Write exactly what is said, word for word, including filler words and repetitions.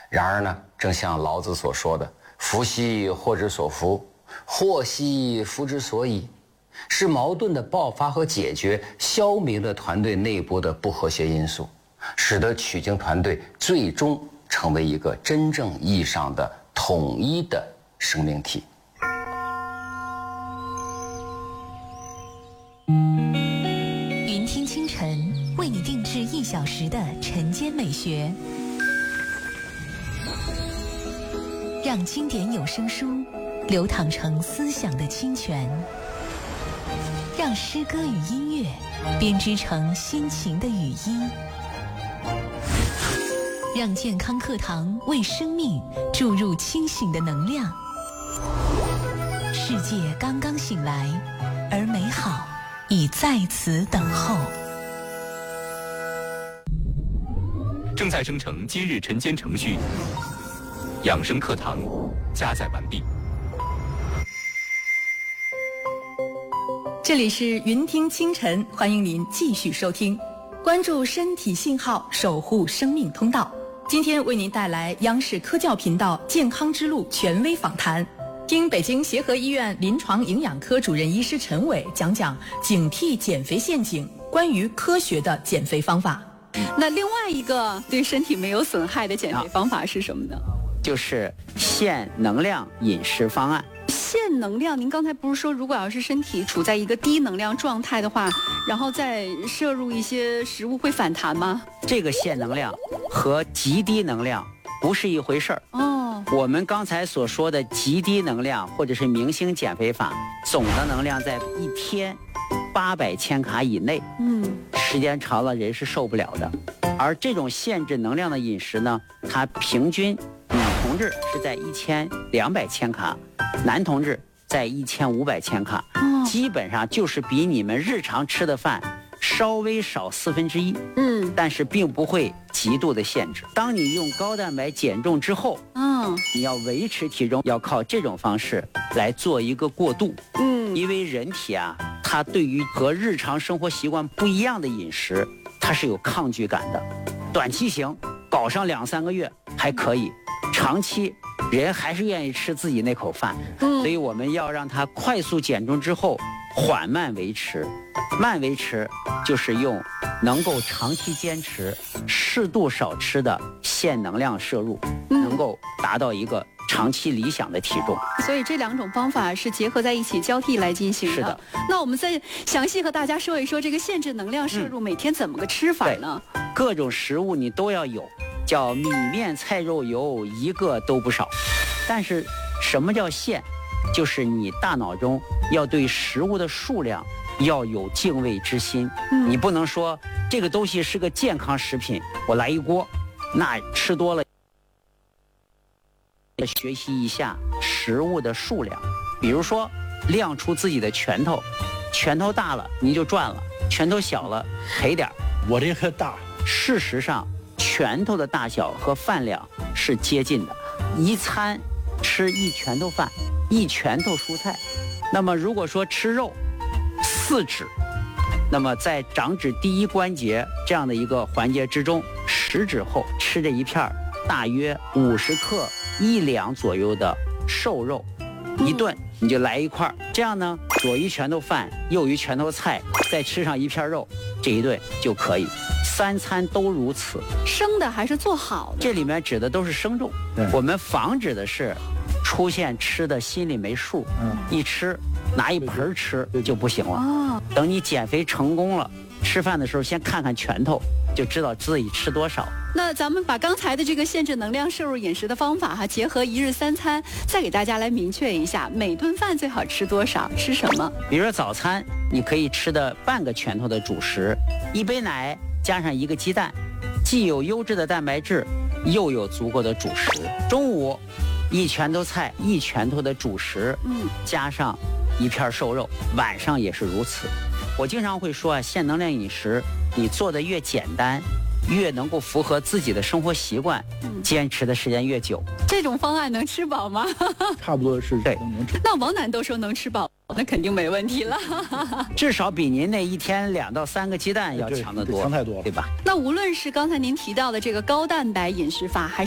然而呢，正像老子所说的，福兮祸之所伏，祸兮福之所倚，是矛盾的爆发和解决消弭了团队内部的不和谐因素，使得曲靖团队最终成为一个真正意义上的统一的生命体。 云听清晨为你定制一小时的晨间美学，让经典有声书流淌成思想的清泉，让诗歌与音乐编织成心情的雨衣，让健康课堂为生命注入清醒的能量。世界刚刚醒来，而美好已在此等候。 正在生成今日晨间程序，养生课堂加载完毕。 这里是云听清晨，欢迎您继续收听，关注身体信号，守护生命通道。今天为您带来央视科教频道健康之路权威访谈，听北京协和医院临床营养科主任医师陈伟讲讲警惕减肥陷阱，关于科学的减肥方法。 那另外一个对身体没有损害的减肥方法是什么呢？ 就是限能量饮食方案。 限能量，您刚才不是说，如果要是身体处在一个低能量状态的话，然后再摄入一些食物会反弹吗？ 这个限能量和极低能量不是一回事儿。 哦， 我们刚才所说的极低能量或者是明星减肥法，总的能量在一天八百千卡以内。 嗯， 时间长了人是受不了的。而这种限制能量的饮食呢，它平均女同志是在一千两百千卡，男同志在一千五百千卡， 哦， 基本上就是比你们日常吃的饭稍微少四分之一。 嗯， 但是并不会极度的限制。当你用高蛋白减重之后， 嗯， 你要维持体重，要靠这种方式来做一个过渡。 嗯， 因为人体啊，它对于和日常生活习惯不一样的饮食，它是有抗拒感的。短期行搞上两三个月还可以，长期人还是愿意吃自己那口饭。 嗯， 所以我们要让它快速减重之后缓慢维持。慢维持就是用能够长期坚持、适度少吃的限能量摄入， 嗯， 能够达到一个长期理想的体重。 所以这两种方法是结合在一起交替来进行的。 是的。 那我们再详细和大家说一说这个限制能量摄入每天怎么个吃法呢？ 嗯，各种食物你都要有，叫米面菜肉油一个都不少。但是什么叫限？就是你大脑中要对食物的数量要有敬畏之心。 嗯， 你不能说这个东西是个健康食品，我来一锅，那吃多了。学习一下食物的数量，比如说亮出自己的拳头，拳头大了你就赚了，拳头小了赔点儿。 我这个大。 事实上，拳头的大小和饭量是接近的，一餐吃一拳头饭，一拳头蔬菜。那么如果说吃肉，四指，那么在掌指第一关节这样的一个环节之中，食指后吃这一片大约五十克一两左右的瘦肉，一顿你就来一块，这样呢，左一拳头饭，右一拳头菜，再吃上一片肉，这一顿就可以。三餐都如此。 生的还是做好的？ 这里面指的都是生肉。我们防止的是出现吃的心里没数，嗯，一吃拿一盆吃就不行了。 哦， 等你减肥成功了，吃饭的时候先看看拳头，就知道自己吃多少。 那咱们把刚才的这个限制能量摄入饮食的方法哈，结合一日三餐，再给大家来明确一下，每顿饭最好吃多少，吃什么？ 比如说早餐，你可以吃的半个拳头的主食，一杯奶加上一个鸡蛋，既有优质的蛋白质，又有足够的主食。中午，一拳头菜，一拳头的主食， 嗯， 加上一片瘦肉。晚上也是如此。我经常会说啊，限能量饮食，你做的越简单，越能够符合自己的生活习惯， 嗯， 坚持的时间越久。 这种方案能吃饱吗？ 差不多是对， 能吃。 那王楠都说能吃饱，那肯定没问题了。 至少比您那一天两到三个鸡蛋要强得多， 强太多了， 对吧？ 那无论是刚才您提到的这个高蛋白饮食法，还是